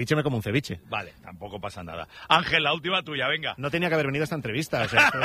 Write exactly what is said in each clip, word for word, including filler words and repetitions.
ceviche me como un ceviche. Vale, tampoco pasa nada. Ángel, la última tuya, venga. No tenía que haber venido a esta entrevista, o sea, estoy,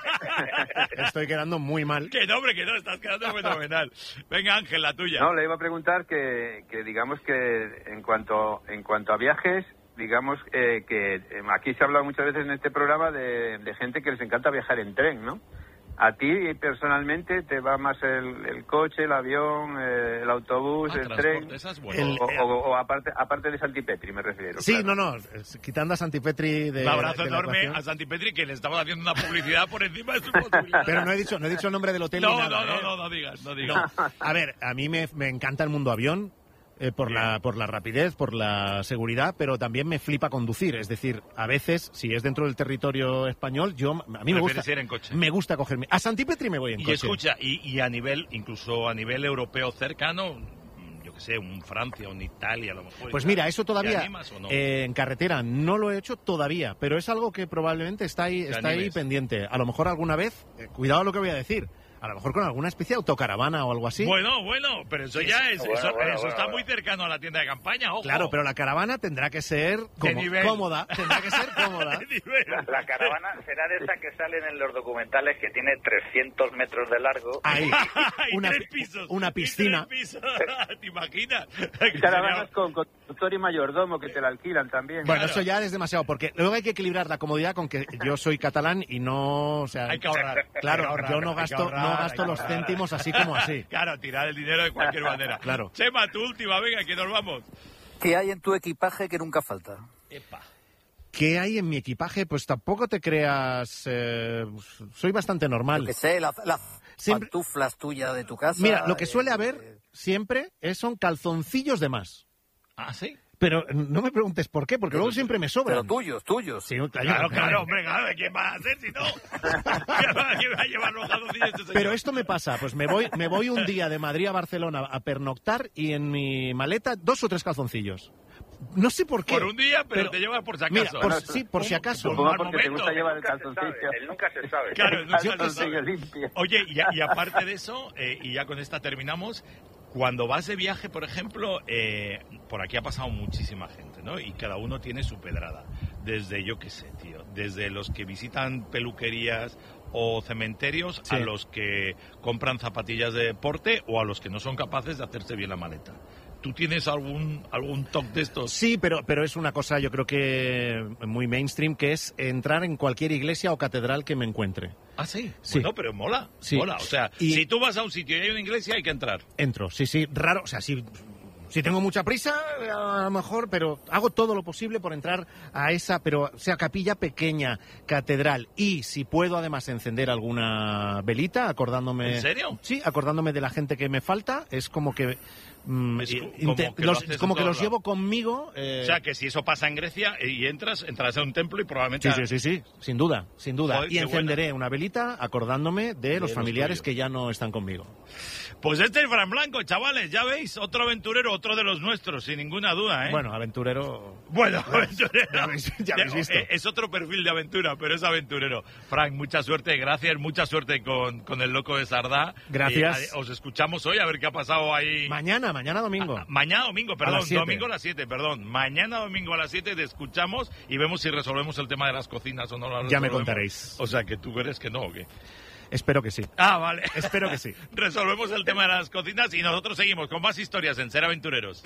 estoy quedando muy mal. Que no, hombre, que no, estás quedando fenomenal. Venga, Ángel, la tuya. No, le iba a preguntar que, que digamos que en cuanto, en cuanto a viajes, digamos eh, que eh, aquí se ha hablado muchas veces en este programa de, de gente que les encanta viajar en tren, ¿no? ¿A ti personalmente te va más el, el coche, el avión, eh, el autobús, ah, el tren? Es bueno. el, o, o, o aparte, aparte de Santipetri, me refiero. Sí, claro. no, no, quitando a Santipetri de Un abrazo de enorme ecuación. a Santipetri, que le estamos haciendo una publicidad por encima de su posibilidad. Pero no he dicho, no he dicho el nombre del hotel no, ni nada. no, no, ¿eh? no, no digas, no digas. No. A ver, a mí me, me encanta el mundo avión. Eh, por la por la rapidez, por la seguridad, pero también me flipa conducir. Es decir, a veces, si es dentro del territorio español, yo a mí me gusta ir en coche. Me gusta cogerme. A Santipetri me voy en y coche. Escucha, y, y a nivel, incluso a nivel europeo cercano, yo que sé, un Francia, un Italia, a lo mejor. Pues mira, eso todavía ¿Te animas o no? eh, en carretera no lo he hecho todavía, pero es algo que probablemente está ahí está ahí pendiente. A lo mejor alguna vez, eh, cuidado lo que voy a decir. A lo mejor con alguna especie de autocaravana o algo así. Bueno, bueno, pero eso ya es, bueno, eso, bueno, eso bueno, está bueno. muy cercano a la tienda de campaña, ojo. Claro, pero la caravana tendrá que ser como, nivel. cómoda, tendrá que ser cómoda. De nivel. La caravana será de esa que salen en los documentales que tiene trescientos metros de largo. Ahí, Y una, tres pisos, una y piscina. tres pisos. ¿Te imaginas? Y caravanas con conductor y mayordomo que te la alquilan también. Bueno, Claro. eso ya es demasiado, porque luego hay que equilibrar la comodidad con que yo soy catalán y no, o sea, Hay que ahorrar. claro, hay que ahorrar, yo no hay que gasto, ahorrar, no hay gasto que los ahorrar. céntimos así como así. Claro, tirar el dinero de cualquier manera. Claro. Chema, tu última, venga, que nos vamos. ¿Qué hay en tu equipaje que nunca falta? Epa. ¿Qué hay en mi equipaje? Pues tampoco te creas, eh, soy bastante normal. Yo que sé, las la Siempre- pantuflas tuyas de tu casa. Mira, lo que suele eh, haber siempre es, son calzoncillos de más. ¿Ah, sí? Pero no me preguntes por qué, porque luego siempre me sobran. Pero tuyos, tuyos. Sí, Claro, claro, hombre, claro, ¿quién va a hacer si no? ¿Quién va, quién va a llevar los calzoncillos este señor? Pero esto me pasa, pues me voy, me voy un día de Madrid a Barcelona a pernoctar y en mi maleta dos o tres calzoncillos. No sé por qué. Por un día, pero, pero- te llevas por si Mira, acaso. por- ¿no? sí, por si Un- acaso. un Supongo mal porque te momento. gusta llevar el Nunca se sabe, calzoncillo. él nunca se sabe. Claro, El nunca se calzoncillo sabe. limpio. Oye, y, a- y aparte de eso, eh, y ya con esta terminamos, cuando vas de viaje, por ejemplo, eh, por aquí ha pasado muchísima gente, ¿no? Y cada uno tiene su pedrada. Desde, yo qué sé, tío, desde los que visitan peluquerías o cementerios Sí. a los que compran zapatillas de deporte o a los que no son capaces de hacerse bien la maleta. ¿Tú tienes algún algún toque de estos? Sí, pero, pero es una cosa yo creo que muy mainstream, que es entrar en cualquier iglesia o catedral que me encuentre. Ah, sí. Sí. Bueno, pero mola. Sí. Mola. O sea, Y- si tú vas a un sitio y hay una iglesia, hay que entrar. Entro, sí, sí, raro, o sea, si, si tengo mucha prisa, a lo mejor, pero hago todo lo posible por entrar a esa, pero sea capilla pequeña, catedral, y si puedo además encender alguna velita, acordándome... ¿En serio? Sí, acordándome de la gente que me falta, es como que... mm, Es y- como inte- que lo los, haces en como que todos los lados. llevo conmigo... eh, O sea, que si eso pasa en Grecia eh, y entras, entrarás a un templo y probablemente... Sí, sí, sí, sí, sin duda, sin duda. Joder, y qué encenderé una velita acordándome de, los los familiares tuyos. que ya no están conmigo. Pues este es Fran Blanco, chavales, ya veis, otro aventurero, otro de los nuestros, sin ninguna duda, ¿eh? Bueno, aventurero... Bueno, aventurero. ya habéis- ya habéis visto. Eh, Es otro perfil de aventura, pero es aventurero. Frank, mucha suerte, gracias, mucha suerte con, con el loco de Sardá. Gracias. Eh, os escuchamos hoy a ver qué ha pasado ahí. Mañana, mañana domingo. Ah, mañana domingo, perdón, las siete. domingo a las siete, perdón. Mañana domingo a las siete te escuchamos y vemos si resolvemos el tema de las cocinas o no lo Ya me resolvemos. contaréis. O sea, que tú crees que no, ¿o qué? Espero que sí. Ah, vale. Espero que sí. Resolvemos el tema de las cocinas y nosotros seguimos con más historias en Ser Aventureros.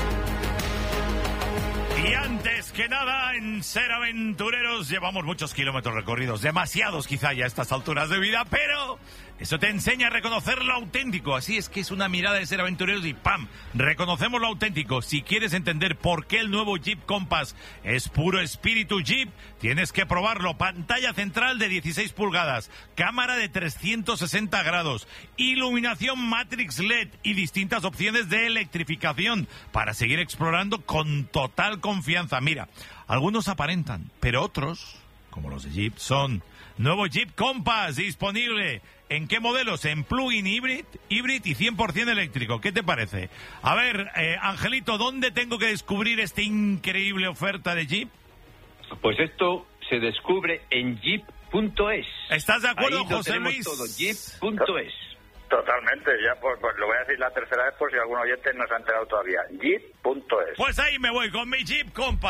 Y antes que nada, en Ser Aventureros llevamos muchos kilómetros recorridos, demasiados quizá ya a estas alturas de vida, pero eso te enseña a reconocer lo auténtico. Así es que es una mirada de Ser Aventureros y ¡pam! Reconocemos lo auténtico. Si quieres entender por qué el nuevo Jeep Compass es puro espíritu Jeep, tienes que probarlo. Pantalla central de dieciséis pulgadas, cámara de trescientos sesenta grados, iluminación Matrix L E D y distintas opciones de electrificación para seguir explorando con total confianza. Mira, algunos aparentan, pero otros, como los de Jeep, son nuevo Jeep Compass disponible. ¿En qué modelos? En plug-in hybrid, hybrid y cien por ciento eléctrico. ¿Qué te parece? A ver, eh, Angelito, ¿dónde tengo que descubrir esta increíble oferta de Jeep? Pues esto se descubre en jeep punto es. ¿Estás de acuerdo, Ahí lo José tenemos Luis? todo, jeep punto es. Totalmente, ya pues, pues lo voy a decir la tercera vez por si algún oyente no se ha enterado todavía. Jeep punto es. Pues ahí me voy con mi Jeep, compa.